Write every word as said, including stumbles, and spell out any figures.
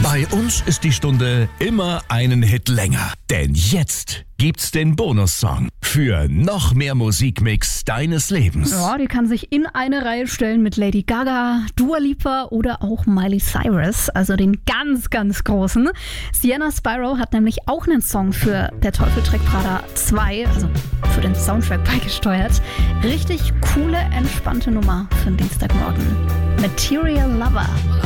Bei uns ist die Stunde immer einen Hit länger. Denn jetzt gibt's den Bonussong für noch mehr Musikmix deines Lebens. Ja, die kann sich in eine Reihe stellen mit Lady Gaga, Dua Lipa oder auch Miley Cyrus, also den ganz, ganz großen. Sienna Spyro hat nämlich auch einen Song für Der Teufel trägt Prada zwei, also für den Soundtrack beigesteuert. Richtig coole, entspannte Nummer für den Dienstagmorgen. Material Lover.